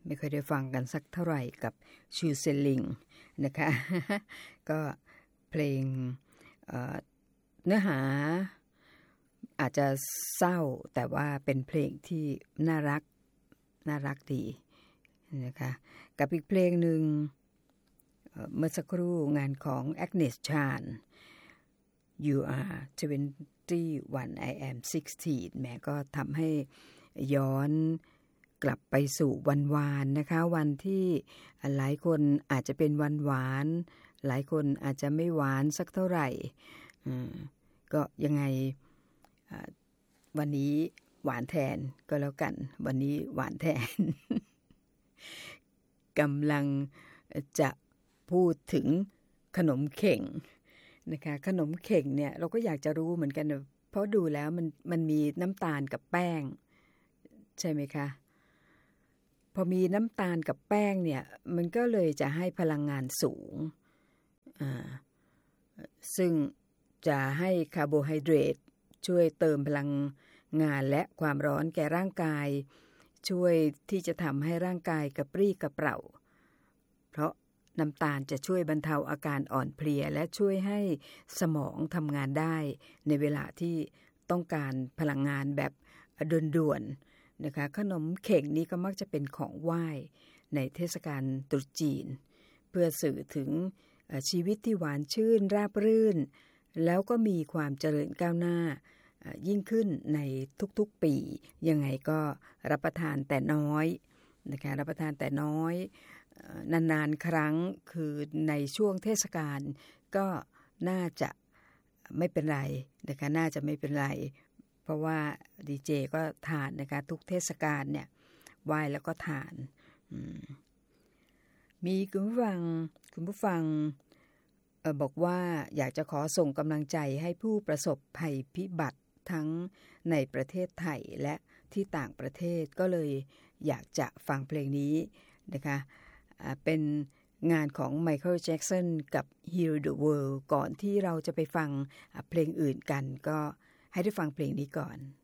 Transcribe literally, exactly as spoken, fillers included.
ไม่ค่อยได้ฟังกันสักเท่าไหร่กับชูเซลิงนะคะ ก็เพลง เอ่อ เนื้อหาอาจจะเศร้าแต่ว่าเป็นเพลงที่น่ารักน่ารักดีนะคะกับอีกเพลงหนึ่งเมื่อสักครู่งานของ Agnes Chan You are twenty-one I am sixteen แม้ก็ทำให้ย้อนกลับไปสู่วันวานนะคะวันที่หลายคนอาจจะเป็นวันหวานหลายคนอาจจะไม่หวานสักเท่าไหร่ก็ยังไงวันนี้หวานแทนก็แล้วกันวันนี้หวานแทน กำลังจะพูดถึงขนมเข่งนะคะขนมเข่งเนี่ยเราก็อยากจะรู้เหมือนกันเพราะดูแล้วมันมันมีน้ำตาลกับแป้งใช่ไหมคะพอมีน้ำตาลกับแป้งเนี่ยมันก็เลยจะให้พลังงานสูงอ่าซึ่งจะให้คาร์โบไฮเดรตช่วยเติมพลังงานและความร้อนแก่ร่างกายช่วยที่จะทำให้ร่างกายกระปรี้กระเปร่าเพราะน้ำตาลจะช่วยบรรเทาอาการอ่อนเพลียและช่วยให้สมองทำงานได้ในเวลาที่ต้องการพลังงานแบบด่วนๆนะคะขนมเข่งนี้ก็มักจะเป็นของไหว้ในเทศกาลตรุษจีนเพื่อสื่อถึงชีวิตที่หวานชื่นราบรื่นแล้วก็มีความเจริญก้าวหน้ายิ่งขึ้นในทุกๆปียังไงก็รับประทานแต่น้อยนะคะรับประทานแต่น้อยนานๆครั้งคือในช่วงเทศกาลก็น่าจะไม่เป็นไรนะคะน่าจะไม่เป็นไรเพราะว่าดีเจก็ทานนะคะทุกเทศกาลเนี่ยไหว้แล้วก็ทานมีคุณผู้ฟังคุณผู้ฟังเอ่อบอกว่าอยากจะขอส่งกำลังใจให้ผู้ประสบภัยพิบัติทั้งในประเทศไทยและที่ต่างประเทศก็เลยอยากจะฟังเพลงนี้นะคะเป็นงานของ Michael Jackson กับ Heal the World ก่อนที่เราจะไปฟังเพลงอื่นกันก็ให้ได้ฟังเพลงนี้ก่อน